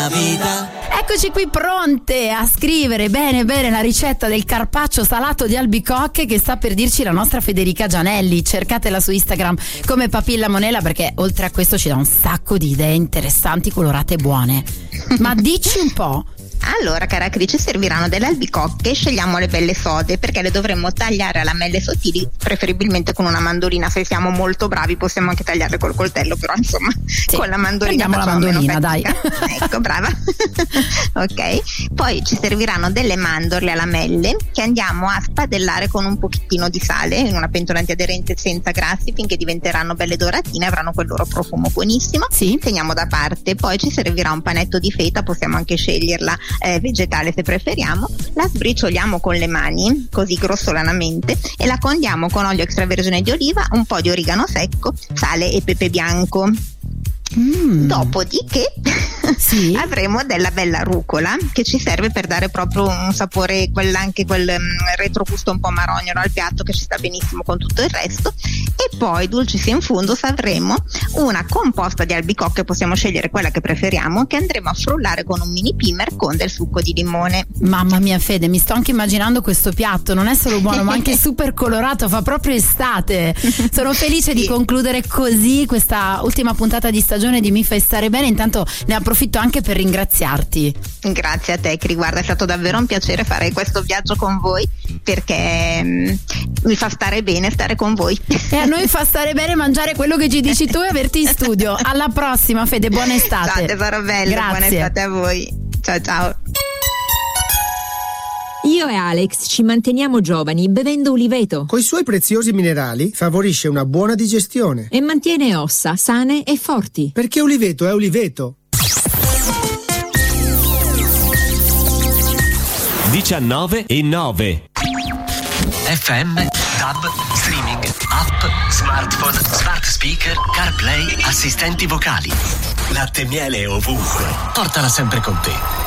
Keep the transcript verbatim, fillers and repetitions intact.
Eccoci qui pronte a scrivere bene bene la ricetta del carpaccio salato di albicocche che sta per dirci la nostra Federica Gianelli. Cercatela su Instagram come Papilla Monella, perché oltre a questo ci dà un sacco di idee interessanti, colorate e buone. Ma dici un po'. Allora, cara Cri, ci serviranno delle albicocche, scegliamo le belle sode perché le dovremmo tagliare a lamelle sottili, preferibilmente con una mandolina. Se siamo molto bravi possiamo anche tagliarle col coltello, però insomma sì, con la mandolina prendiamo la mandolina, dai. Ecco, brava. Ok, poi ci serviranno delle mandorle a lamelle che andiamo a spadellare con un pochettino di sale in una pentola antiaderente senza grassi finché diventeranno belle doratine, avranno quel loro profumo buonissimo. Sì. Teniamo da parte. Poi ci servirà un panetto di feta, possiamo anche sceglierla Eh, vegetale se preferiamo. La sbricioliamo con le mani così grossolanamente e la condiamo con olio extravergine di oliva, un po' di origano secco, sale e pepe bianco. Mm. Dopodiché sì. avremo della bella rucola che ci serve per dare proprio un sapore, quel, anche quel um, retrogusto un po' marognolo al piatto che ci sta benissimo con tutto il resto. E poi dulcis in fundus avremo una composta di albicocche, possiamo scegliere quella che preferiamo, che andremo a frullare con un mini pimer con del succo di limone. Mamma mia Fede, mi sto anche immaginando questo piatto, non è solo buono ma anche super colorato, fa proprio estate. Sono felice sì. di concludere così questa ultima puntata di stagione di Mi fai stare bene. Intanto ne approfitto anche per ringraziarti. Grazie a te, Cri, guarda, è stato davvero un piacere fare questo viaggio con voi perché um, mi fa stare bene stare con voi. E a noi fa stare bene mangiare quello che ci dici tu e averti in studio. Alla prossima Fede, buona estate. Ciao tesoro bello, grazie. Buona estate a voi. Ciao ciao. Io e Alex ci manteniamo giovani bevendo uliveto. Coi suoi preziosi minerali favorisce una buona digestione e mantiene ossa sane e forti. Perché uliveto è uliveto. diciannove e nove F M, Tab, streaming, app, smartphone, smart speaker, CarPlay, assistenti vocali. Latte e miele ovunque. Portala sempre con te.